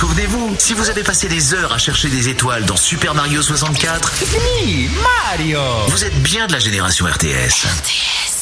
Souvenez-vous, si vous avez passé des heures à chercher des étoiles dans Super Mario 64, It's me, Mario. vous êtes bien de la génération RTS. RTS.